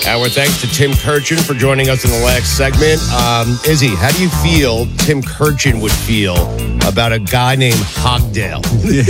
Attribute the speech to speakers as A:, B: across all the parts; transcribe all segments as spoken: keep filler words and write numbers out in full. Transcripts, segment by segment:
A: Our thanks to Tim Kurkjian for joining us in the last segment. Um, Izzy, how do you feel Tim Kurkjian would feel about a guy named Hogdale?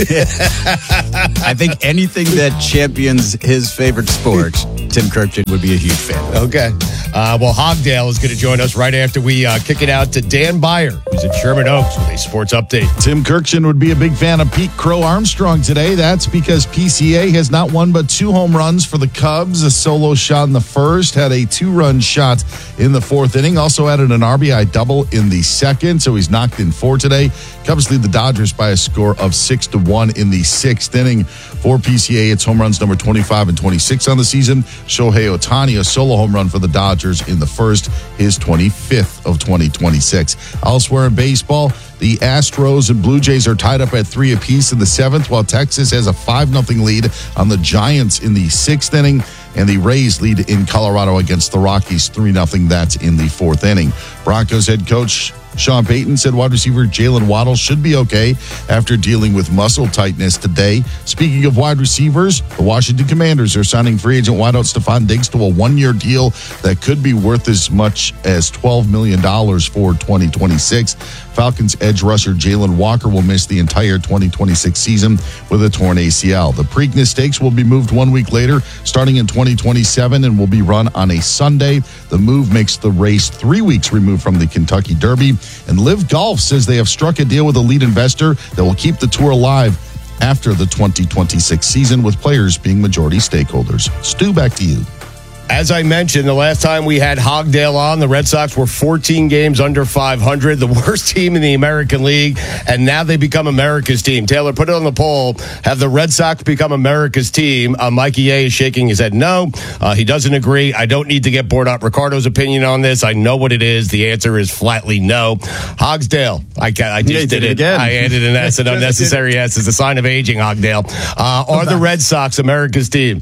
B: I think anything that champions his favorite sport, Tim Kurkjian would be a huge fan.
A: Okay. Uh, well, Hogdale is going to join us right after we uh, kick it out to Dan Beyer, who's at Sherman Oaks with a sports update.
C: Tim Kurkjian would be a big fan of Pete Crow Armstrong today. That's because P C A has not one but two home runs for the Cubs. A solo shot in the first, had a two-run shot in the fourth inning. Also added an R B I double in the second, so he's knocked in four today. Cubs lead the Dodgers by a score of six to one in the sixth inning. For P C A, it's home runs number twenty-five and twenty-six on the season. Shohei Ohtani, a solo home run for the Dodgers in the first, his twenty-fifth of twenty twenty-six. Elsewhere in baseball, the Astros and Blue Jays are tied up at three apiece in the seventh, while Texas has a five nothing lead on the Giants in the sixth inning. And the Rays lead in Colorado against the Rockies three nothing. That's in the fourth inning. Broncos head coach Sean Payton said wide receiver Jalen Waddle should be okay after dealing with muscle tightness today. Speaking of wide receivers, the Washington Commanders are signing free agent wideout Stephon Diggs to a one-year deal that could be worth as much as twelve million dollars for twenty twenty-six. Falcons edge rusher Jalen Walker will miss the entire twenty twenty-six season with a torn A C L. The Preakness Stakes will be moved one week later, starting in twenty twenty-seven, and will be run on a Sunday. The move makes the race three weeks removed from the Kentucky Derby. And Live Golf says they have struck a deal with a lead investor that will keep the tour alive after the twenty twenty-six season, with players being majority stakeholders. Stu, back to you.
A: As I mentioned, the last time we had Hogdale on, the Red Sox were fourteen games under five hundred, the worst team in the American League, and now they become America's team. Taylor, put it on the poll. Have the Red Sox become America's team? Uh, Mikey A is shaking his head no. Uh, he doesn't agree. I don't need to get bored up Ricardo's opinion on this. I know what it is. The answer is flatly no. Hogsdale. I, I just
B: yeah,
A: did,
B: did
A: it.
B: it again.
A: I added an S, an unnecessary S. It's a sign of aging, Hogdale. Uh, are the Red Sox America's team?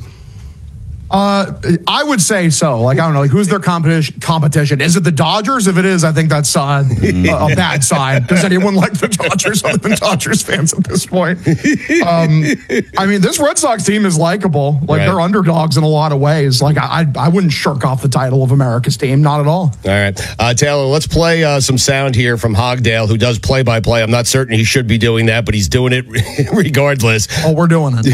D: Uh, I would say so. Like, I don't know, like, who's their competition? Competition? Is it the Dodgers? If it is, I think that's uh, a, a bad sign. Does anyone like the Dodgers other than Dodgers fans at this point? Um, I mean, this Red Sox team is likable. Like,
A: right.
D: They're underdogs in a lot of ways. Like, I, I I wouldn't shirk off the title of America's team. Not at all.
A: All right. Uh, Taylor, let's play uh, some sound here from Hogdale, who does play-by-play. I'm not certain he should be doing that, but he's doing it regardless.
D: Oh, we're doing it.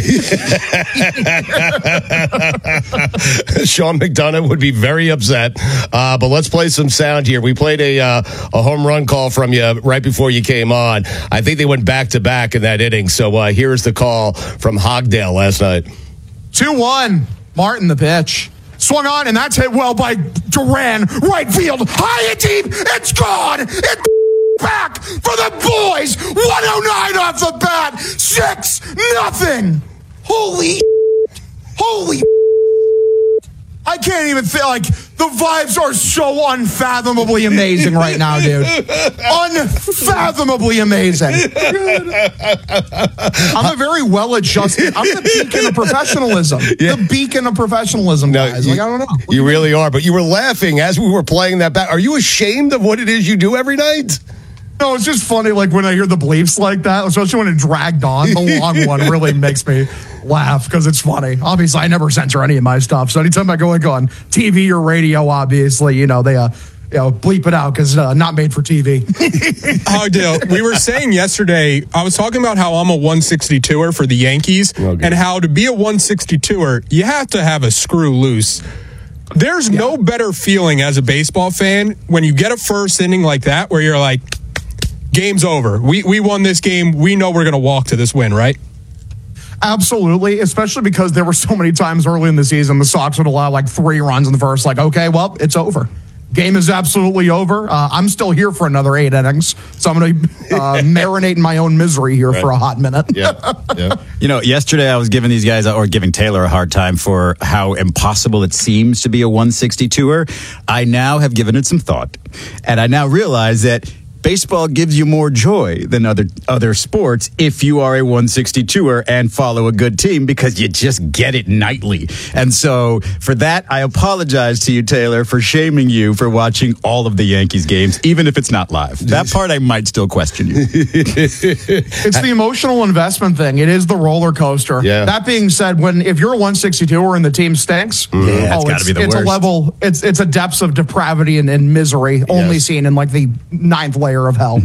A: Sean McDonough would be very upset. Uh, but let's play some sound here. We played a uh, a home run call from you right before you came on. I think they went back to back in that inning. So uh, here's the call from Hogdale last night.
D: two one. Martin, the pitch. Swung on, and that's hit well by Duran. Right field. High and deep. It's gone. It's back for the boys. one oh nine off the bat. six nothing. Holy. Holy. I can't even feel like the vibes are so unfathomably amazing right now, dude. Unfathomably amazing. I'm a very well-adjusted. I'm the beacon of professionalism. Yeah. The beacon of professionalism,
A: no,
D: guys.
A: You,
D: like, I don't know. What
A: you
D: do
A: really mean? Are, but you were laughing as we were playing that back. Are you ashamed of what it is you do every night?
D: No, it's just funny, like, when I hear the bleeps like that, especially when it dragged on. The long one really makes me laugh because it's funny. Obviously, I never censor any of my stuff. So anytime I go like on T V or radio, obviously, you know, they uh, you know, bleep it out because uh, not made for T V.
E: Hogdale, we were saying yesterday, I was talking about how I'm a one sixty-two-er for the Yankees, okay, and how to be a one sixty-two-er, you have to have a screw loose. There's yeah. no better feeling as a baseball fan when you get a first inning like that where you're like, game's over. We we won this game. We know we're going to walk to this win, right?
D: Absolutely, especially because there were so many times early in the season the Sox would allow like three runs in the first. Like, okay, well, it's over. Game is absolutely over. Uh, I'm still here for another eight innings, so I'm going to uh, marinate in my own misery here right. for a hot minute.
A: Yeah, yeah.
B: You know, yesterday I was giving these guys, or giving Taylor a hard time for how impossible it seems to be a one sixty-two-er. I now have given it some thought, and I now realize that baseball gives you more joy than other other sports if you are a one sixty-two-er and follow a good team, because you just get it nightly. And so for that, I apologize to you, Taylor, for shaming you for watching all of the Yankees games, even if it's not live. That part I might still question you.
D: It's the emotional investment thing. It is the roller coaster.
A: Yeah.
D: That being said, when if you're a one sixty-two-er and the team stinks,
B: Yeah, it's
D: oh,
B: gotta
D: it's,
B: be the
D: it's
B: worst.
D: a level. It's it's a depths of depravity and, and misery only
A: Yes.
D: seen in like the ninth layer of hell.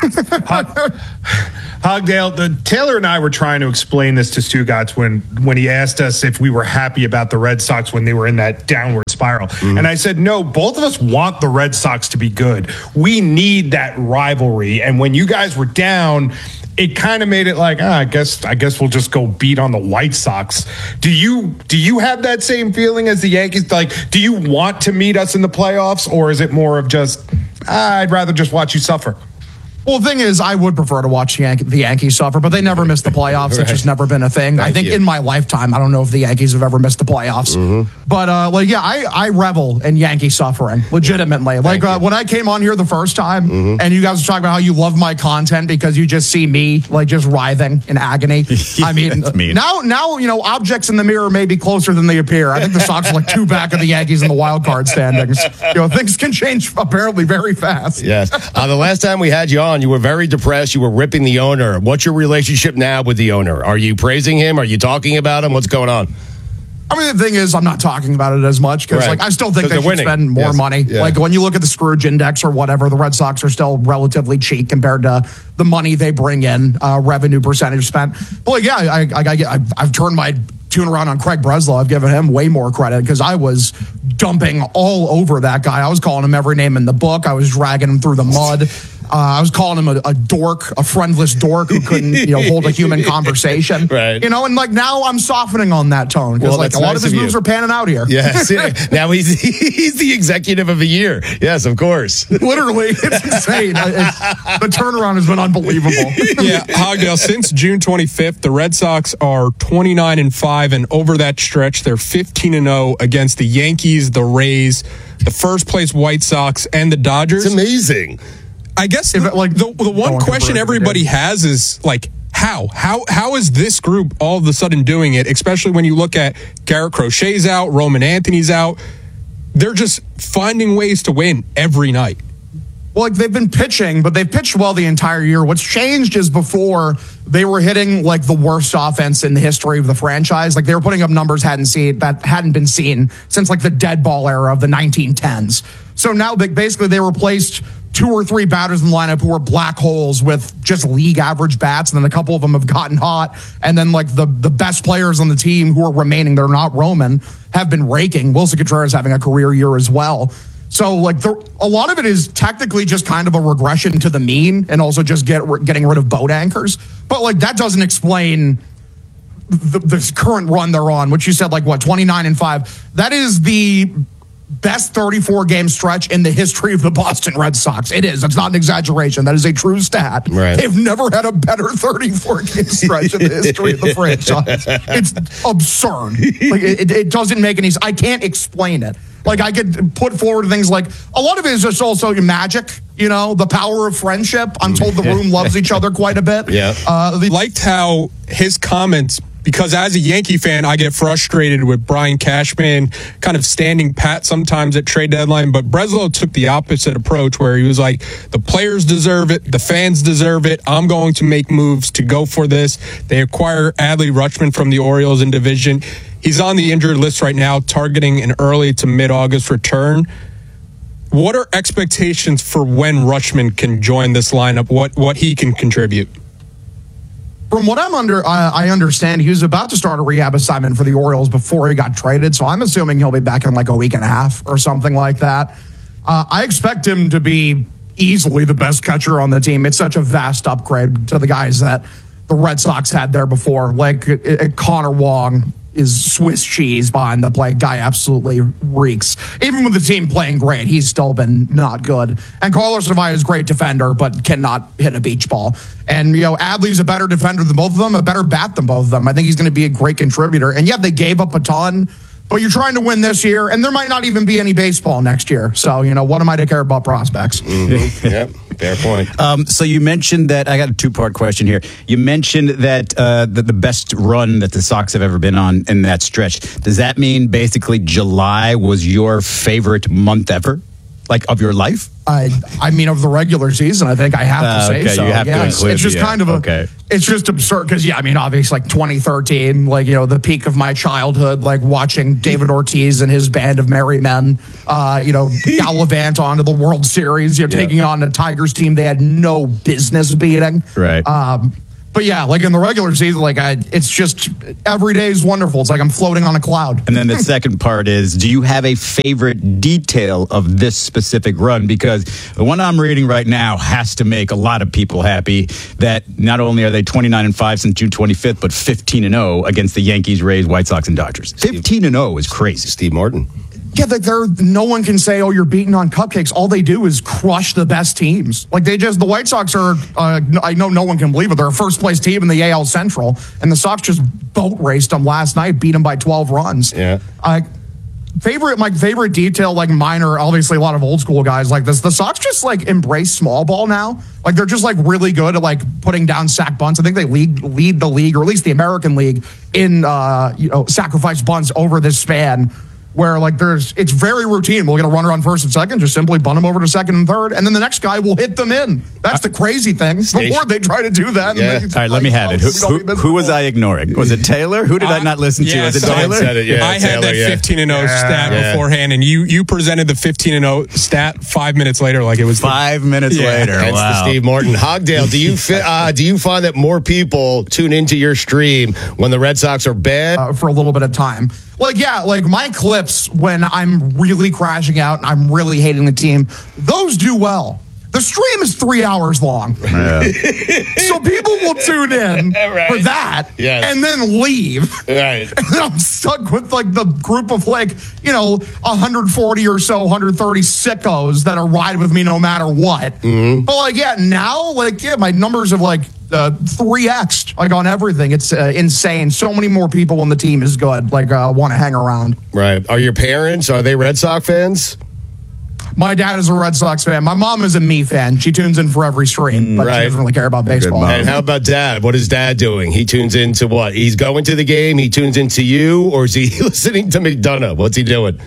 F: Hogdale, the, Taylor and I were trying to explain this to Stugotz when when he asked us if we were happy about the Red Sox when they were in that downward spiral. Mm-hmm. And I said, no, both of us want the Red Sox to be good. We need that rivalry. And when you guys were down, it kind of made it like, ah, I guess I guess we'll just go beat on the White Sox. Do you do you have that same feeling as the Yankees? Like, do you want to meet us in the playoffs, or is it more of just, ah, I'd rather just watch you suffer?
D: Well, the thing is, I would prefer to watch the, Yan- the Yankees suffer, but they never miss the playoffs.
A: Right.
D: It's just never been a thing.
A: Thank
D: I think
A: you.
D: in my lifetime, I don't know if the Yankees have ever missed the playoffs.
A: Mm-hmm.
D: But, uh, like, yeah, I, I revel in Yankee suffering, legitimately. Like, uh, when I came on here the first time,
A: Mm-hmm.
D: and you guys were talking about how you love my content because you just see me, like, just writhing in agony. I mean,
B: That's mean.
D: now, now, you know, objects in the mirror may be closer than they appear. I think the Sox are like two back of the Yankees in the wild card standings. You know, things can change apparently very fast.
A: Yes. Uh, the last time we had you on, you were very depressed. You were ripping the owner. What's your relationship now with the owner? Are you praising him? Are you talking about him? What's going on?
D: I mean, the thing is, I'm not talking about it as much because,
A: Right.
D: like, I still think
A: 'Cause
D: they
A: they're
D: should
A: winning.
D: spend more
A: Yes.
D: money.
A: Yeah.
D: Like, when you look at the Scrooge Index or whatever, the Red Sox are still relatively cheap compared to the money they bring in, uh, revenue percentage spent. But, like, yeah, I, I, I, I've, I've turned my tune around on Craig Breslow. I've given him way more credit because I was dumping all over that guy. I was calling him every name in the book. I was dragging him through the mud. Uh, I was calling him a, a dork, a friendless dork who couldn't, you know, hold a human conversation.
A: Right.
D: You know, and like now I'm softening on that tone because
A: Well,
D: like
A: that's
D: a lot
A: nice
D: of his
A: of you.
D: moves are panning out here.
A: Yes. Now he's he's the executive of the year. Yes, of course.
D: Literally, it's insane. It's, the turnaround has been unbelievable.
E: Yeah, Hogdale, since June twenty-fifth, the Red Sox are twenty-nine and five, and over that stretch, they're fifteen and oh against the Yankees, the Rays, the first place White Sox, and the Dodgers.
A: It's amazing.
E: I guess
D: If
E: the,
D: it, like,
E: the, the
D: no
E: one
D: one
E: question
D: compared to
E: everybody
D: it.
E: has is like, how? How how is this group all of a sudden doing it? Especially when you look at Garrett Crochet's out, Roman Anthony's out. They're just finding ways to win every night.
D: Well, like they've been pitching, but they've pitched well the entire year. What's changed is before they were hitting like the worst offense in the history of the franchise. Like they were putting up numbers hadn't seen that hadn't been seen since like the dead ball era of the nineteen tens. So now they, basically they replaced two or three batters in the lineup who were black holes with just league average bats, and then a couple of them have gotten hot. And then like the the best players on the team who are remaining, they're not Roman, have been raking. Wilson Contreras having a career year as well. So, like, the, a lot of it is technically just kind of a regression to the mean and also just get getting rid of boat anchors. But, like, that doesn't explain the, this current run they're on, which you said, like, what, twenty-nine and five. That is the best thirty-four game stretch in the history of the Boston Red Sox. It is. It's not an exaggeration. That is a true stat.
A: Right.
D: They've never had a better thirty-four game stretch in the history of the franchise. It's absurd. Like, it, it doesn't make any sense. I can't explain it. Like, I could put forward things like, a lot of it is just also magic, you know, the power of friendship. I'm told the room loves each other quite a bit.
A: Yeah.
D: Uh, the,
E: Liked how his comments, because as a Yankee fan, I get frustrated with Brian Cashman kind of standing pat sometimes at trade deadline, but Breslow took the opposite approach where he was like, the players deserve it, the fans deserve it, I'm going to make moves to go for this. They acquire Adley Rutschman from the Orioles in division. He's on the injured list right now, targeting an early to mid-August return. What are expectations for when Rutschman can join this lineup, what what he can contribute?
D: From what I'm under, uh, I understand he was about to start a rehab assignment for the Orioles before he got traded. So I'm assuming he'll be back in like a week and a half or something like that. Uh, I expect him to be easily the best catcher on the team. It's such a vast upgrade to the guys that the Red Sox had there before. Like it, it, Connor Wong is Swiss cheese behind the plate. Guy absolutely reeks. Even with the team playing great, he's still been not good. And Carlos Tavares is a great defender, but cannot hit a beach ball. And, you know, Adley's a better defender than both of them, a better bat than both of them. I think he's going to be a great contributor. And yeah, they gave up a ton but you're trying to win this year, and there might not even be any baseball next year. So, you know, what am I to care about prospects?
A: Mm-hmm. Yep, fair point.
B: Um, so you mentioned that, I got a two-part question here. You mentioned that uh, the, the best run that the Sox have ever been on in that stretch. Does that mean basically July was your favorite month ever? Like, of your life?
D: I, I mean, of the regular season, I think I have to
B: Uh,
D: say
B: okay,
D: so.
B: you have to
D: yeah, it's,
B: include-
D: it's just
B: yeah,
D: kind of a,
B: okay.
D: it's just absurd because, yeah, I mean, obviously, like twenty thirteen, like, you know, the peak of my childhood, like watching David Ortiz and his band of merry men, uh, you know, gallivant onto the World Series, you know,
A: Yeah.
D: taking on a Tigers team they had no business beating.
B: Right.
D: Um, but yeah, like in the regular season, like I, it's just every day is wonderful. It's like I'm floating on a cloud.
B: And then the second part is, do you have a favorite detail of this specific run? Because the one I'm reading right now has to make a lot of people happy that not only are they twenty-nine and five since June twenty-fifth, but fifteen and oh against the Yankees, Rays, White Sox, and Dodgers. fifteen and oh is crazy.
A: Steve Martin.
D: Yeah, that they're no one can say, "Oh, you're beating on cupcakes." All they do is crush the best teams. Like they just, the White Sox are. Uh, I know no one can believe it. They're a first place team in the A L Central, and the Sox just boat raced them last night, beat them by twelve runs.
A: Yeah.
D: Uh, favorite, my favorite detail, like minor, obviously a lot of old school guys like this. The Sox just like embrace small ball now. Like they're just like really good at like putting down sack bunts. I think they lead lead the league, or at least the American League, in uh, you know sacrifice bunts over this span. Where like there's, it's very routine. We'll get a runner on first and second, just simply bunt them over to second and third, and then the next guy will hit them in. That's the crazy thing. Before they try to do that.
A: Yeah.
D: And
B: All right, let me have it. Who, who, who was I ignoring? Was it Taylor? Who did I, not listen to?
E: Yes,
B: was it
E: I
B: Taylor?
A: said it, yeah.
E: I had
A: Taylor,
E: that
A: yeah.
E: fifteen and oh stat
A: Yeah.
E: beforehand, and you you presented the fifteen and oh stat five minutes later like it was the-
B: Five minutes
E: Yeah.
B: later.
A: That's
B: wow.
A: the Steve Martin. Hogdale, do you fi- uh, do you find that more people tune into your stream when the Red Sox are bad?
D: Uh, for a little bit of time. Like, yeah, like my clips when I'm really crashing out and I'm really hating the team, those do well. The stream is three hours long.
B: Yeah.
D: So people will tune in
A: Right.
D: for that
A: Yes.
D: and then leave.
A: Right.
D: And then I'm stuck with like the group of like, you know, one hundred forty or so, one hundred thirty sickos that are riding with me no matter what.
A: Mm-hmm.
D: But like, yeah, now, like, yeah, my numbers have like uh, three X'd like on everything. It's uh, insane. So many more people when the team is good, like, uh, want to hang around.
A: Right. Are your parents, are they Red Sox fans?
D: My dad is a Red Sox fan. My mom is a me fan. She tunes in for every stream, but
A: right.
D: she doesn't really care about baseball.
B: mom.
A: And how about dad? What is dad doing? He tunes into what? He's going to the game, he tunes into you, or is he listening to McDonough? What's he doing?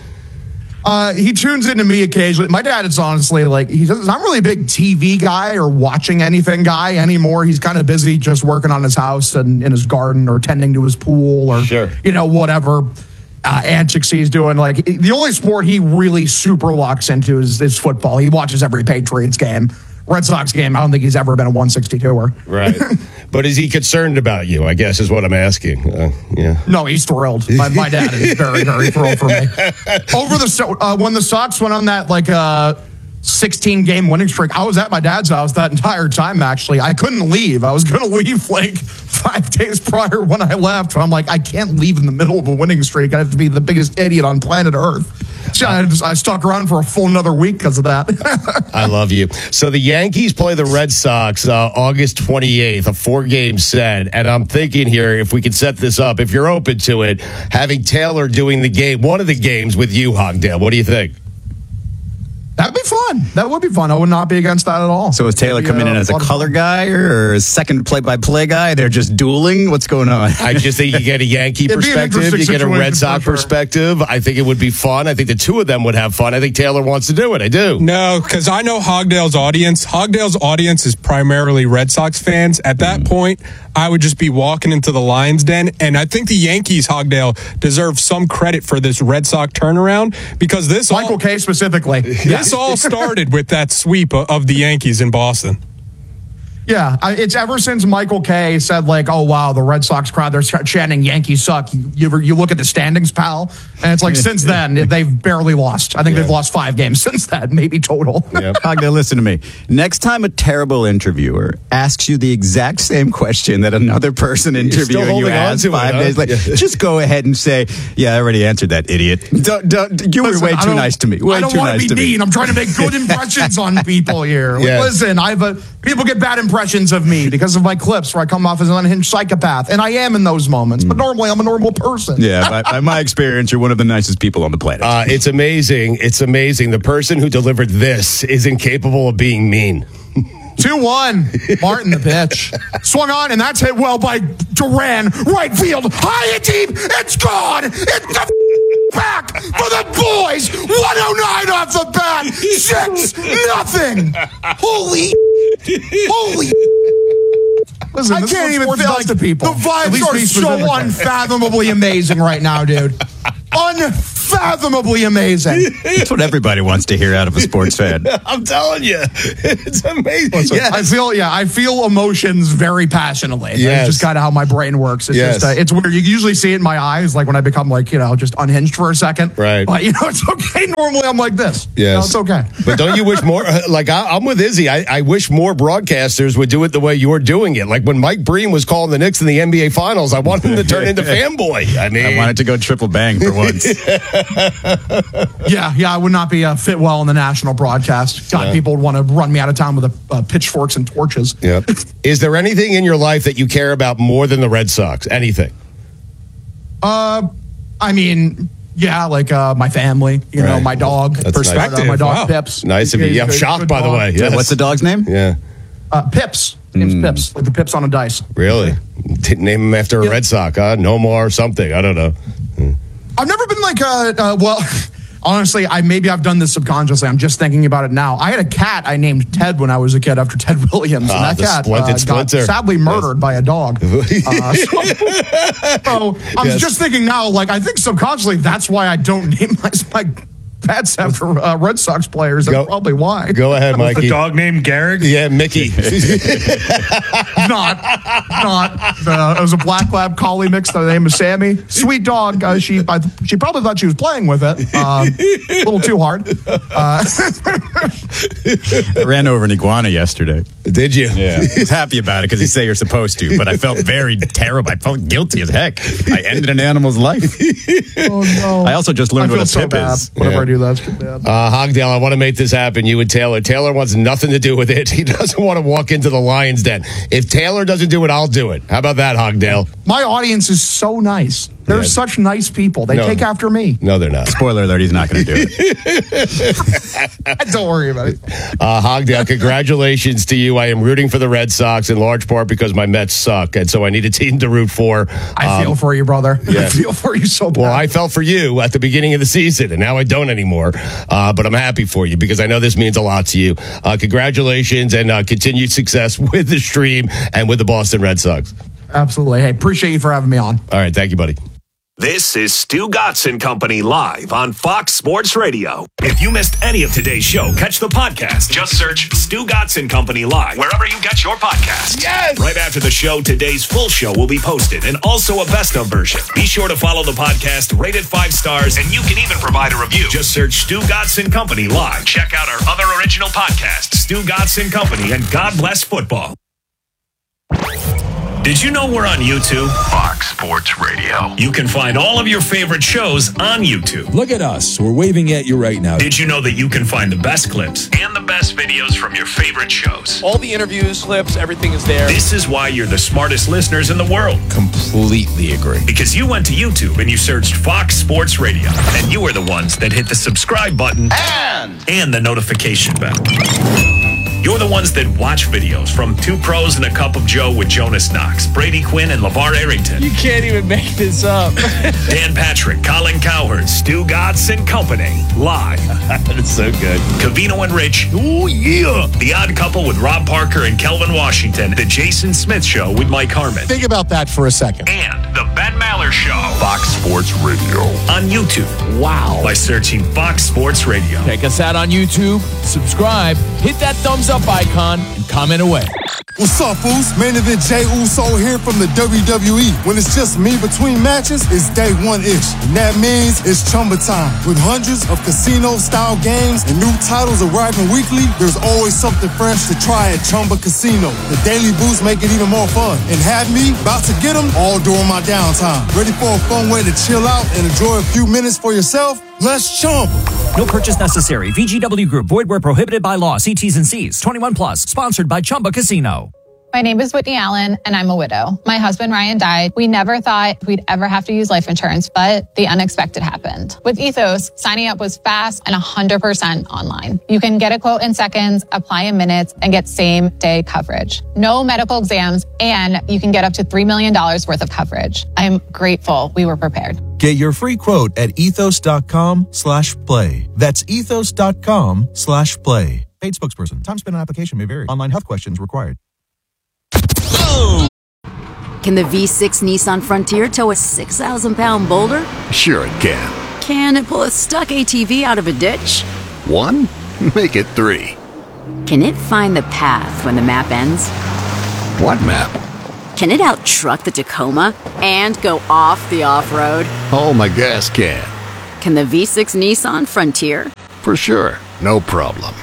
D: Uh, he tunes into me occasionally. My dad is honestly like, he's not really a big T V guy or watching anything guy anymore. He's kind of busy just working on his house and in his garden or tending to his pool or,
A: Sure.
D: you know, whatever uh, antics he's doing. Like, the only sport he really super locks into is, is football. He watches every Patriots game. Red Sox game, I don't think he's ever been a one sixty-two-er.
A: Right. But is he concerned about you, I guess is what I'm asking. Uh, yeah.
D: No, he's thrilled. My, my dad is very, very thrilled for me. Over the so- uh, when the Sox went on that like uh, sixteen game winning streak, I was at my dad's house that entire time. Actually, I couldn't leave. I was going to leave like five days prior when I left. I'm like, I can't leave in the middle of a winning streak. I have to be the biggest idiot on planet Earth. So I, just, I stuck around for a full another week because of that.
A: I love you. So the Yankees play the Red Sox uh, August twenty-eighth, a four-game set. And I'm thinking here, if we could set this up, if you're open to it, having Taylor doing the game, one of the games with you, Hogdale. What do you think?
D: That'd be fun. That would be fun. I would not be against that at all.
B: So is Taylor
D: That'd be,
B: coming in
D: uh,
B: as a
D: lot of
B: color
D: fun.
B: guy or a second play-by-play guy? They're just dueling? What's going on?
A: I just think you get a Yankee
D: It'd be an
A: perspective, you
D: interesting
A: get a Red
D: situation
A: Sox
D: for sure.
A: perspective. I think it would be fun. I think the two of them would have fun. I think Taylor wants to do it. I do.
E: No, because I know Hogdale's audience. Hogdale's audience is primarily Red Sox fans. At that
A: Mm.
E: point, I would just be walking into the Lions den. And I think the Yankees, Hogdale, deserve some credit for this Red Sox turnaround because this
D: Michael
E: all,
D: K specifically.
E: this all started with that sweep of of the Yankees in Boston.
D: Yeah, I, it's ever since Michael Kay said, like, oh, wow, the Red Sox crowd, they're ch- chanting Yankees suck. You, you, you look at the standings, pal, and it's like since then, they've barely lost. I think
A: Yeah.
D: they've lost five games since that, maybe total.
A: Yep.
B: Hogdale, listen to me. Next time a terrible interviewer asks you the exact same question that another person interviewing you
A: holding on
B: asked
A: to it,
B: five
A: huh?
B: days later,
A: Yeah.
B: just go ahead and say, yeah, I already answered that, idiot. Don't, don't, you were
D: Listen,
B: way
D: I
B: too
D: don't-
B: nice to me. Way
D: I don't
B: too
D: want
B: nice
D: to
B: to
D: be
B: me.
D: mean. I'm trying to make good impressions on people here. Like,
A: Yeah.
D: Listen, I've a, people get bad impressions impressions of me because of my clips where I come off as an unhinged psychopath, and I am in those moments. But normally, I'm a normal person.
B: Yeah, by, by my experience, you're one of the nicest people on the planet.
A: Uh, it's amazing. It's amazing. The person who delivered this is incapable of being mean.
D: two one, Martin the pitch. Swung on, and that's hit well by Duran. Right field, high and deep. It's gone. It's the back for the boys. one oh nine off the bat. six nothing. Holy, holy. Listen, I can't even feel like the people. The vibes are so unfathomably amazing right now, dude. Unfathomably amazing.
B: That's what everybody wants to hear out of a sports fan.
A: I'm telling you, it's amazing.
D: Listen,
A: yes.
D: I feel, yeah, I feel emotions very passionately.
A: Yes.
D: That's just kind of how my brain works. It's
A: Yes.
D: just, uh, it's weird. You usually see it in my eyes, like when I become like, you know, just unhinged for a second.
A: Right.
D: But, you know, it's okay. Normally I'm like this.
A: Yes.
D: No, it's okay.
A: But don't you wish more, like I, I'm with Izzy, I, I wish more broadcasters would do it the way you're doing it. Like when Mike Breen was calling the Knicks in the N B A Finals, I wanted him to turn into fanboy. I mean,
B: I wanted to go triple bang for once.
D: yeah, yeah, I would not be uh, fit well in the national broadcast. God,
A: Yeah.
D: people would want to run me out of town with a, uh, pitchforks and torches.
A: Yep. Is there anything in your life that you care about more than the Red Sox? Anything?
D: Uh, I mean, yeah, like uh, my family, you know,
A: Right.
D: my dog.
A: That's
E: Perspective.
D: Uh, my dog,
E: Wow.
D: Pips.
A: Nice of you.
D: He's
A: Yeah, I'm
D: a
A: shocked,
D: good
A: by the
D: dog.
A: way. Yes.
B: What's the dog's name?
A: Yeah.
D: Uh, Pips. Name's Pips, like the pips on a dice.
A: Really? Didn't name him after a
D: Yeah.
A: Red Sox, huh? No more or something. I don't know.
D: I've never been like, uh, uh, well, honestly, I maybe I've done this subconsciously. I'm just thinking about it now. I had a cat I named Ted when I was a kid after Ted Williams,
A: Ah,
D: and that
A: the
D: cat
A: Splinted
D: uh, got
A: Splinter.
D: sadly murdered by a dog. Uh, so, so I'm
A: Yes.
D: just thinking now, like I think subconsciously that's why I don't name my, my pets after uh, Red Sox players. That's
A: Go-
D: probably why.
A: Go ahead,
F: The
A: Mikey.
F: dog named Garrick.
A: Yeah, Mickey.
D: not, not. Uh, it was a black lab collie mix. The name is Sammy. Sweet dog. Uh, she, I, she probably thought she was playing with it. Um, a little too hard. Uh,
B: I ran over an iguana yesterday.
A: Did you?
B: Yeah. I was happy about it because you say you're supposed to, but I felt very terrible. I felt guilty as heck. I ended an animal's life.
D: oh no!
B: I also just
D: I
B: learned
D: feel
B: what a
D: so
B: pip
D: bad.
B: is.
D: Whenever
A: Yeah.
D: I do that, it's bad.
A: Uh, Hogdale, I want to make this happen. You and Taylor. Taylor wants nothing to do with it. He doesn't want to walk into the Lion's Den. If Taylor doesn't do it, I'll do it. How about that, Hogdale?
D: My audience is so nice. They're
A: Yeah.
D: such nice people. They
A: No.
D: take after me.
A: No, they're not.
B: Spoiler alert, he's not going to do it.
D: Don't worry about it.
A: Uh, Hogdale, congratulations to you. I am rooting for the Red Sox in large part because my Mets suck, and so I need a team to root for.
D: I
A: Um,
D: feel for you, brother.
A: yeah.
D: I feel for you so bad.
A: Well, I felt for you at the beginning of the season, and now I don't anymore. Uh, but I'm happy for you because I know this means a lot to you. Uh, congratulations and uh, continued success with the stream and with the Boston Red Sox.
D: Absolutely. Hey, appreciate you for having me on.
A: All right. Thank you, buddy.
G: This is Stu Gotson Company live on Fox Sports Radio. If you missed any of today's show, catch the podcast. Just search Stu Gotson Company live wherever you get your podcasts.
A: Yes!
G: Right after the show, today's full show will be posted and also a best of version. Be sure to follow the podcast, rate it five stars, and you can even provide a review. Just search Stu Gotson Company live. Check out our other original podcasts, Stu Gotson Company and God Bless Football. Did you know we're on YouTube? Fox Sports Radio. You can find all of your favorite shows on YouTube.
H: Look at us. We're waving at you right now.
G: Did you know that you can find the best clips and the best videos from your favorite shows?
I: All the interviews, clips, everything is there.
G: This is why you're the smartest listeners in the world.
H: Completely agree.
G: Because you went to YouTube and you searched Fox Sports Radio. And you were the ones that hit the subscribe button and, and the notification bell. You're the ones that watch videos from Two Pros and a Cup of Joe with Jonas Knox, Brady Quinn, and LeVar Arrington.
I: You can't even make this up.
G: Dan Patrick, Colin Cowherd, Stu Godson Company, live.
A: That's so good.
G: Cavino and Rich, ooh yeah. The Odd Couple with Rob Parker and Kelvin Washington. The Jason Smith Show with Mike Harmon.
D: Think about that for a second.
G: And the Ben Maller Show. Fox Sports Radio. On YouTube. Wow. By searching Fox Sports Radio.
H: Check us out on YouTube, subscribe, hit that thumbs up icon, and comment away.
J: What's up, fools? Main event Jay Uso here from the W W E. When it's just me between matches, it's day one-ish. And that means it's Chumba time. With hundreds of casino-style games and new titles arriving weekly, there's always something fresh to try at Chumba Casino. The daily boosts make it even more fun. And have me about to get them all during my downtime. Ready for a fun way to chill out and enjoy a few minutes for yourself? Let's Chumba.
K: No purchase necessary. V G W Group. Void where prohibited by law. See T's and C's. twenty-one plus. Sponsored by Chumba Casino. My name is Whitney Allen, and I'm a widow. My husband, Ryan, died. We never thought we'd ever have to use life insurance, but the unexpected happened. With Ethos, signing up was fast and one hundred percent online. You can get a quote in seconds, apply in minutes, and get same-day coverage. No medical exams, and you can get up to three million dollars worth of coverage. I'm grateful we were prepared.
L: Get your free quote at ethos.com slash play. That's ethos.com slash play. Paid spokesperson. Time spent on application may vary. Online health questions required.
M: Can the V six Nissan Frontier tow a six thousand pound boulder?
N: Sure it can.
M: Can it pull a stuck A T V out of a ditch?
N: One? Make it three.
M: Can it find the path when the map ends?
N: What map?
M: Can it out-truck the Tacoma and go off the off-road?
N: Oh, my gas can.
M: Can the V six Nissan Frontier?
N: For sure. No problem.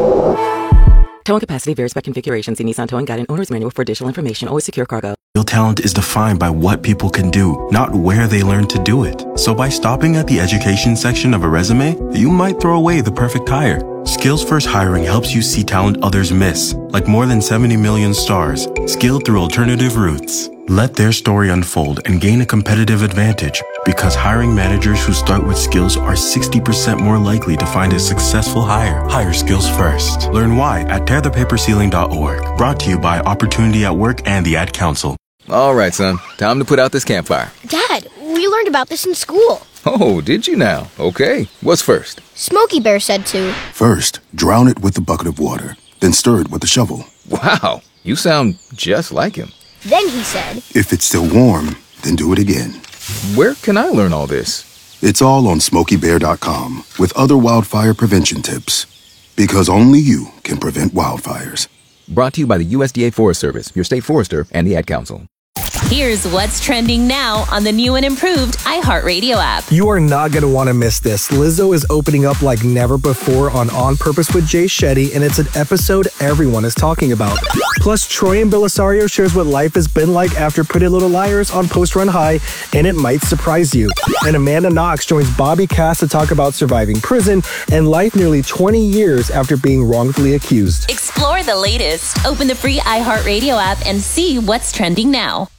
O: Towing capacity varies by configuration. See Nissan Towing Guide and Owner's Manual for additional information. Always secure cargo.
P: Real talent is defined by what people can do, not where they learn to do it. So by stopping at the education section of a resume, you might throw away the perfect hire. Skills First Hiring helps you see talent others miss, like more than seventy million stars, skilled through alternative routes. Let their story unfold and gain a competitive advantage, because hiring managers who start with skills are sixty percent more likely to find a successful hire. Hire skills first. Learn why at tear the paper ceiling dot org. Brought to you by Opportunity at Work and the Ad Council.
Q: All right, son. Time to put out this campfire.
R: Dad, we learned about this in school.
Q: Oh, did you now? Okay. What's first?
R: Smokey Bear said to.
S: First, drown it with a bucket of water, then stir it with a shovel.
Q: Wow, you sound just like him.
R: Then he said,
S: if it's still warm, then do it again.
Q: Where can I learn all this?
S: It's all on smokey bear dot com with other wildfire prevention tips. Because only you can prevent wildfires.
Q: Brought to you by the U S D A Forest Service, your state forester, and the Ad Council.
T: Here's what's trending now on the new and improved iHeartRadio app.
U: You are not going to want to miss this. Lizzo is opening up like never before on On Purpose with Jay Shetty, and it's an episode everyone is talking about. Plus, Troy and Belisario shares what life has been like after Pretty Little Liars on Post Run High, and it might surprise you. And Amanda Knox joins Bobby Cass to talk about surviving prison and life nearly twenty years after being wrongfully accused.
T: Explore the latest. Open the free iHeartRadio app and see what's trending now.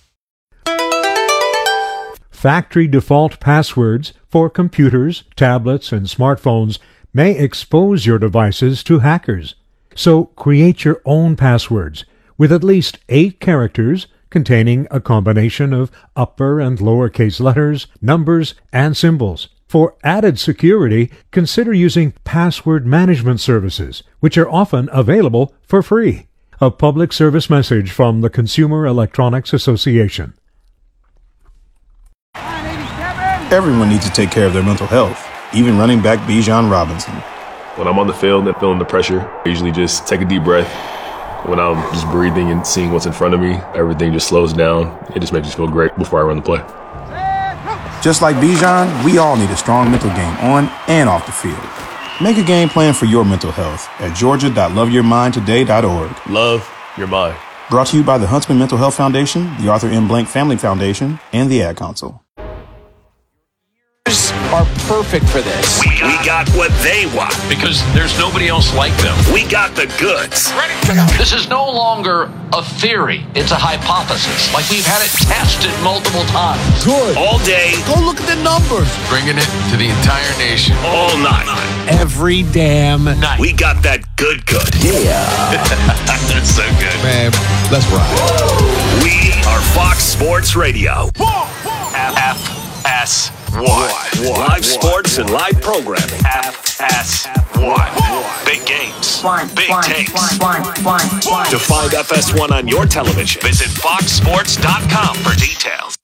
V: Factory default passwords for computers, tablets, and smartphones may expose your devices to hackers. So create your own passwords with at least eight characters containing a combination of upper and lowercase letters, numbers, and symbols. For added security, consider using password management services, which are often available for free. A public service message from the Consumer Electronics Association.
W: Everyone needs to take care of their mental health, even running back Bijan Robinson.
X: When I'm on the field and feeling the pressure, I usually just take a deep breath. When I'm just breathing and seeing what's in front of me, everything just slows down. It just makes me feel great before I run the play.
W: Just like Bijan, we all need a strong mental game on and off the field. Make a game plan for your mental health at georgia dot love your mind today dot org.
X: Love your mind.
W: Brought to you by the Huntsman Mental Health Foundation, the Arthur M. Blank Family Foundation, and the Ad Council.
H: Are perfect for this.
G: We, we got what they want
Y: because there's nobody else like them.
G: We got the goods.
Y: This is no longer a theory. It's a hypothesis. Like we've had it tested multiple times.
G: Good. All day.
Y: Go look at the numbers. Bringing it to the entire nation.
G: All night.
H: Every damn night.
G: We got that good good.
H: Yeah.
G: That's so good.
C: Man, let's ride.
G: We are Fox Sports Radio. F S one. Live sports and live programming. F S one. Big games. Big takes. To find F S one on your television, visit fox sports dot com for details.